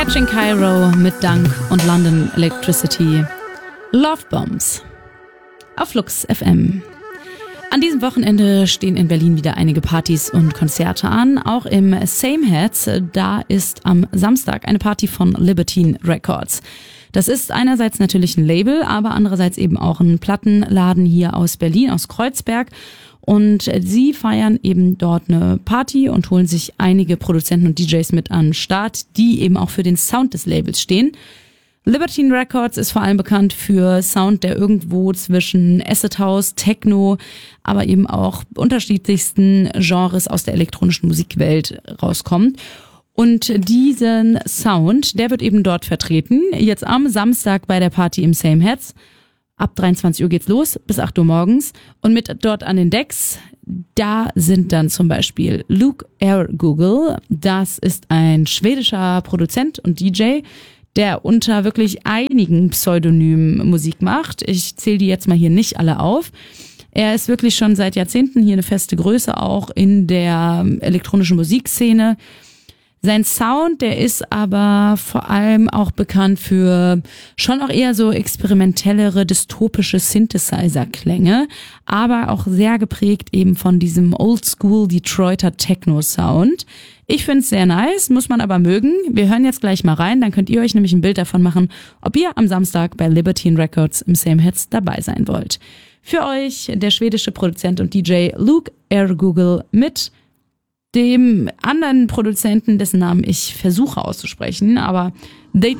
Catching Cairo mit Dank und London Electricity. Love Bombs auf Flux FM. An diesem Wochenende stehen in Berlin wieder einige Partys und Konzerte an. Auch im Same Heads, da ist am Samstag eine Party von Libertine Records. Das ist einerseits natürlich ein Label, aber andererseits eben auch ein Plattenladen hier aus Berlin, aus Kreuzberg. Und sie feiern eben dort eine Party und holen sich einige Produzenten und DJs mit an den Start, die eben auch für den Sound des Labels stehen. Libertine Records ist vor allem bekannt für Sound, der irgendwo zwischen Acid House, Techno, aber eben auch unterschiedlichsten Genres aus der elektronischen Musikwelt rauskommt. Und diesen Sound, der wird eben dort vertreten, jetzt am Samstag bei der Party im Same Heads. Ab 23 Uhr geht's los, bis 8 Uhr morgens. Und mit dort an den Decks, da sind dann zum Beispiel Luke Ergoogle. Das ist ein schwedischer Produzent und DJ, der unter wirklich einigen Pseudonymen Musik macht. Ich zähle die jetzt mal hier nicht alle auf. Er ist wirklich schon seit Jahrzehnten hier eine feste Größe, auch in der elektronischen Musikszene. Sein Sound, der ist aber vor allem auch bekannt für schon auch eher so experimentellere, dystopische Synthesizer-Klänge, aber auch sehr geprägt eben von diesem Oldschool Detroiter Techno-Sound. Ich find's sehr nice, muss man aber mögen. Wir hören jetzt gleich mal rein, dann könnt ihr euch nämlich ein Bild davon machen, ob ihr am Samstag bei Libertine Records im Same Heads dabei sein wollt. Für euch der schwedische Produzent und DJ Luke Ergoogle mit dem anderen Produzenten, dessen Namen ich versuche auszusprechen, aber die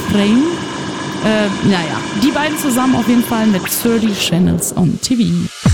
beiden zusammen auf jeden Fall mit 30 Channels on TV.